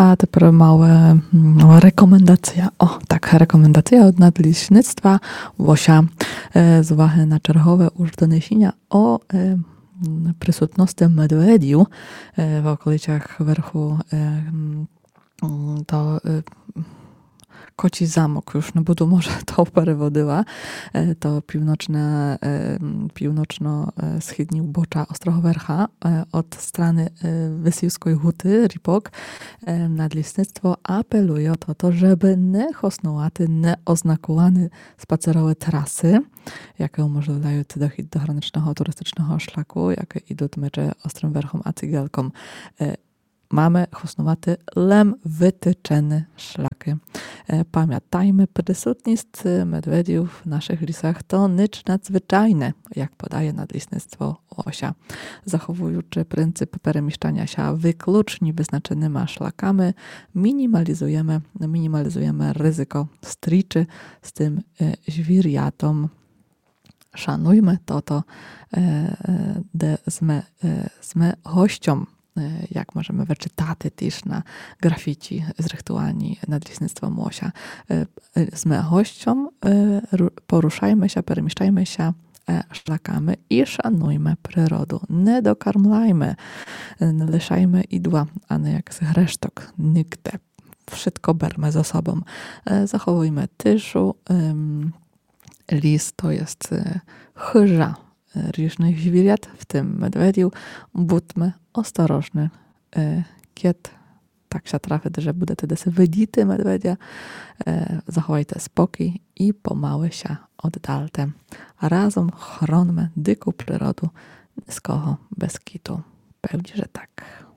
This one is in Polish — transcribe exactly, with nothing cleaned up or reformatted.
a тепер мała, mała rekomendacja. O, tak, rekomendacja od nadleśnictwa Łosia z uwagi na czerwowe już doniesienia o e, присутності медведів в околицях верху to Koci Zamok, już nie budu może to переводила, to północne, północno-wschodnie ubocza Ostrohowercha od strony Wysiłskiej Huty, Ripok, nadleśnictwo apeluje o to, to żeby nie hosnowaty, nie oznakowane spacerowe trasy, jakie umożliwiają dochód do chronicznego turystycznego szlaku, jakie idą mecze Ostrym Werchom a Cygielkom. Mamy hosnowaty lem wytyczene szlaki. Pamiętajmy, присутність medwediów w naszych lisach to nicz nadzwyczajne, jak podaje nadleśnictwo Łosia. Zachowując pryncyp przemieszczania się wyklucznie wyznaczonymi szlakami, minimalizujemy, minimalizujemy ryzyko striczy z tym zwierjatom. Szanujmy to, to de sme, sme hościom, jak możemy wyczytać też na grafici zrychtualni nadleśnictwa Łosia. Z mechością poruszajmy się, przemieszczajmy się szlakami i szanujmy przyrodę. Nie dokarmlajmy, nie liszajmy idła, a nie jak z resztok nigdy. Wszystko bermy ze sobą. Zachowujmy tyszu. Lis to jest chyża różnych zwierząt, w tym medwediów. Bądźmy ostrożny, kiedy tak się trafi, że będziecie desy widzieć medwedia, zachowajcie spokój i pomału się oddalcie. Razem chronmy dyką przyrodę z kogo bez kitu. Pewnie, że tak.